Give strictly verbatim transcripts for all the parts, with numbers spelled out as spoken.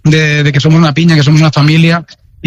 de, de que somos una piña, que somos una familia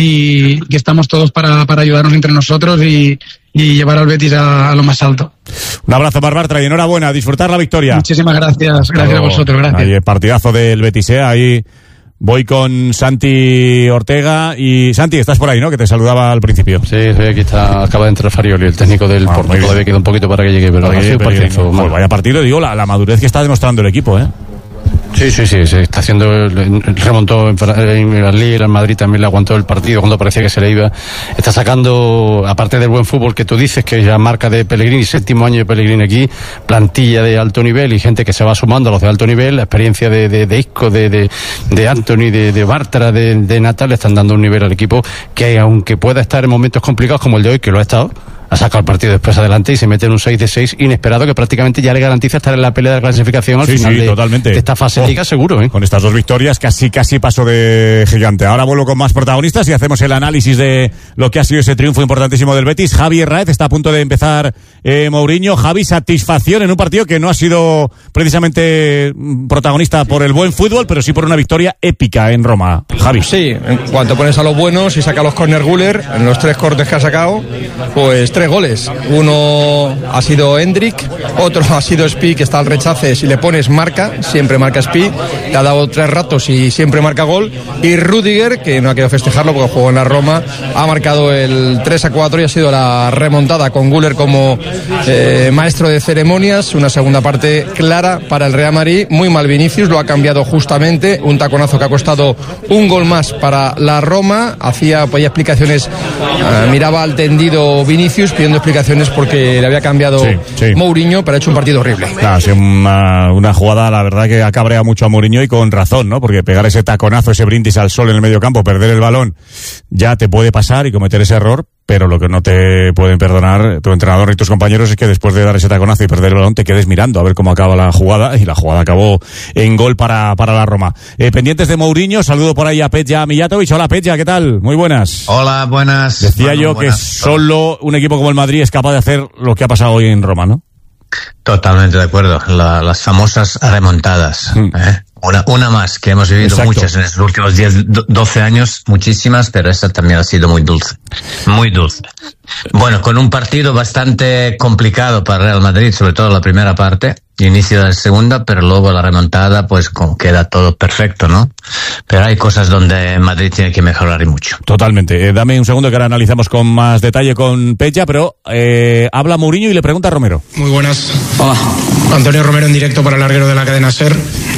y que estamos todos para, para ayudarnos entre nosotros y, y llevar al Betis a, a lo más alto. Un abrazo, Marc Bartra, y enhorabuena, disfrutar la victoria. Muchísimas gracias, gracias a vosotros, gracias. Ahí el partidazo del Betis, ¿eh? Ahí voy con Santi Ortega y Santi, estás por ahí, ¿no? Que te saludaba al principio. Sí, sí, aquí está, acaba de entrar Farioli, el técnico del ah, Porto, todavía queda un poquito para que llegue, pero ha sido un partidazo. Pues vaya partido, digo, la, la madurez que está demostrando el equipo, ¿eh? Sí, sí, sí, se está haciendo, remontó en, en la Liga, en Madrid también le aguantó el partido cuando parecía que se le iba. Está sacando, aparte del buen fútbol que tú dices, que ya marca de Pellegrini, séptimo año de Pellegrini aquí, plantilla de alto nivel y gente que se va sumando a los de alto nivel, la experiencia de, de, de Isco, de, de, de Anthony, de, de Bartra, de, de Natal, le están dando un nivel al equipo que aunque pueda estar en momentos complicados como el de hoy, que lo ha estado, ha sacado el partido después adelante y se mete en un seis de seis inesperado que prácticamente ya le garantiza estar en la pelea de clasificación al sí, final sí, de, totalmente. de esta fase de liga, seguro, ¿eh? Con estas dos victorias casi casi paso de gigante. Ahora vuelvo con más protagonistas y hacemos el análisis de lo que ha sido ese triunfo importantísimo del Betis. Javi Herráez, está a punto de empezar eh, Mourinho. Javi, satisfacción en un partido que no ha sido precisamente protagonista por el buen fútbol, pero sí por una victoria épica en Roma. Javi. Sí, en cuanto pones a los buenos y saca los corner Güler, en los tres cortes que ha sacado, pues tres goles. Uno ha sido Hendrik, otro ha sido Spi, que está al rechace, si le pones marca, siempre marca Spi, le ha dado tres ratos y siempre marca gol, y Rüdiger, que no ha querido festejarlo porque jugó en la Roma, ha marcado el tres a cuatro y ha sido la remontada con Güler como eh, maestro de ceremonias, una segunda parte clara para el Real Madrid, muy mal Vinicius, lo ha cambiado justamente, un taconazo que ha costado un gol más para la Roma, hacía pues, explicaciones, eh, miraba al tendido Vinicius pidiendo explicaciones porque le había cambiado sí, sí. Mourinho, pero ha hecho un partido horrible. Claro, sí, una, una jugada, la verdad, que ha cabreado mucho a Mourinho y con razón, ¿no? Porque pegar ese taconazo, ese brindis al sol en el medio campo, perder el balón, ya te puede pasar y cometer ese error, pero lo que no te pueden perdonar tu entrenador y tus compañeros es que después de dar ese taconazo y perder el balón te quedes mirando a ver cómo acaba la jugada, y la jugada acabó en gol para, para la Roma. Eh, pendientes de Mourinho, saludo por ahí a Petja Mijatovic. Hola Petja, ¿qué tal? Muy buenas. Hola, buenas. Decía bueno, yo buenas. que solo un equipo como el Madrid es capaz de hacer lo que ha pasado hoy en Roma, ¿no? Totalmente de acuerdo. La, las famosas remontadas. Mm. ¿eh? Una, una más, que hemos vivido Exacto. muchas en estos últimos diez, doce años, muchísimas, pero esta también ha sido muy dulce. Muy dulce. Bueno, con un partido bastante complicado para Real Madrid, sobre todo la primera parte, inicio de la segunda, pero luego la remontada, pues con, queda todo perfecto, ¿no? Pero hay cosas donde Madrid tiene que mejorar y mucho. Totalmente. Eh, dame un segundo que ahora analizamos con más detalle con Petja, pero eh, habla Mourinho y le pregunta a Romero. Muy buenas. Hola. Antonio Romero en directo para el larguero de la cadena SER.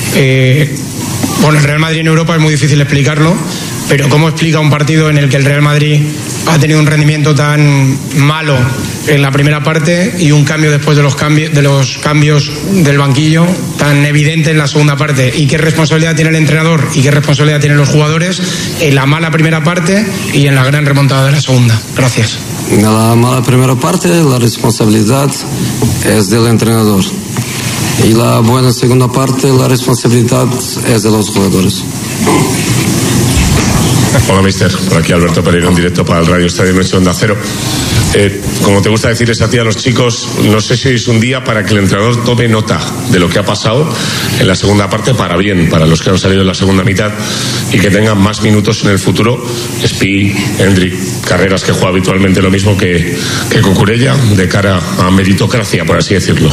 Eh, bueno, el Real Madrid en Europa es muy difícil explicarlo, pero ¿cómo explica un partido en el que el Real Madrid ha tenido un rendimiento tan malo en la primera parte y un cambio después de los cambios, de los cambios del banquillo tan evidente en la segunda parte? ¿Y qué responsabilidad tiene el entrenador y qué responsabilidad tienen los jugadores en la mala primera parte y en la gran remontada de la segunda? Gracias. En la mala primera parte la responsabilidad es del entrenador. Y la buena segunda parte, la responsabilidad es de los jugadores. Hola, mister. Por aquí Alberto Pereira en directo para el Radio Estadio Dimensión de Acero. Eh, como te gusta decirles a ti a los chicos, no sé si es un día para que el entrenador tome nota de lo que ha pasado en la segunda parte para bien, para los que han salido en la segunda mitad y que tengan más minutos en el futuro. Spi, Hendrik, Carreras, que juega habitualmente lo mismo que, que Cucurella, de cara a meritocracia, por así decirlo.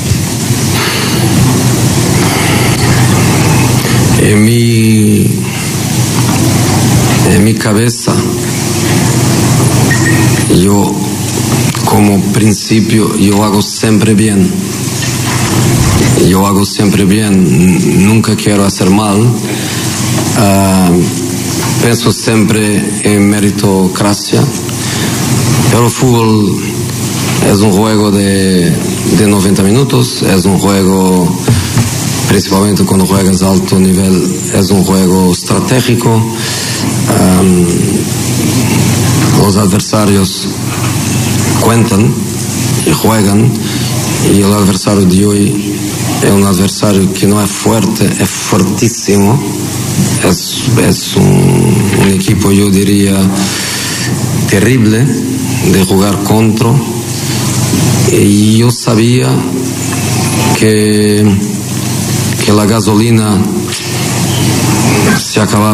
En mi, en mi cabeza, yo como principio, yo hago siempre bien. Yo hago siempre bien, nunca quiero hacer mal. Uh, pienso siempre en meritocracia. Pero el fútbol es un juego de, de noventa minutos, es un juego... principalmente cuando juegas a alto nivel, es un juego estratégico. Um, los adversarios cuentan y juegan, y el adversario de hoy es un adversario que no es fuerte, es fuertísimo. Es, es un, un equipo, yo diría, terrible de jugar contra. Y yo sabía que que la gasolina se acababa.